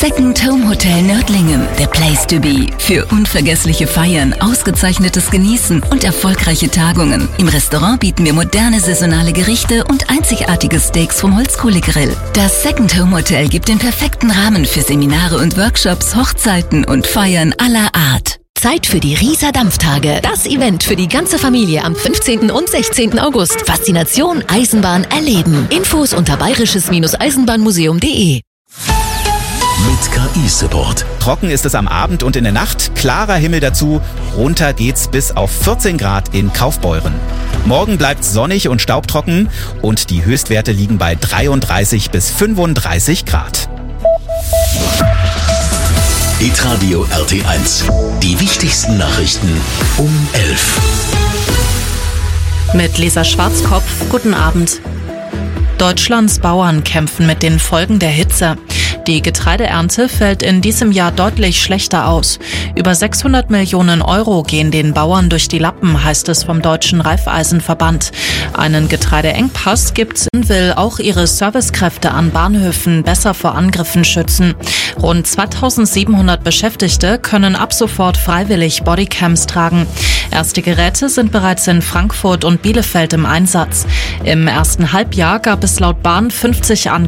Second Home Hotel Nördlingen, the place to be. Für unvergessliche Feiern, ausgezeichnetes Genießen und erfolgreiche Tagungen. Im Restaurant bieten wir moderne saisonale Gerichte und einzigartige Steaks vom Holzkohlegrill. Das Second Home Hotel gibt den perfekten Rahmen für Seminare und Workshops, Hochzeiten und Feiern aller Art. Zeit für die Rieser Dampftage. Das Event für die ganze Familie am 15. und 16. August. Faszination Eisenbahn erleben. Infos unter bayerisches-eisenbahnmuseum.de. Mit KI-Support. Trocken ist es am Abend und in der Nacht. Klarer Himmel dazu. Runter geht's bis auf 14 Grad in Kaufbeuren. Morgen bleibt sonnig und staubtrocken und die Höchstwerte liegen bei 33 bis 35 Grad. Hitradio RT1. Die wichtigsten Nachrichten um 11. Mit Lisa Schwarzkopf, guten Abend. Deutschlands Bauern kämpfen mit den Folgen der Hitze. Die Getreideernte fällt in diesem Jahr deutlich schlechter aus. Über 600 Millionen Euro gehen den Bauern durch die Lappen, heißt es vom Deutschen Raiffeisenverband. Einen Getreideengpass gibt's, will auch ihre Servicekräfte an Bahnhöfen besser vor Angriffen schützen. Rund 2700 Beschäftigte können ab sofort freiwillig Bodycams tragen. Erste Geräte sind bereits in Frankfurt und Bielefeld im Einsatz. Im ersten Halbjahr gab es laut Bahn 50 Angriffe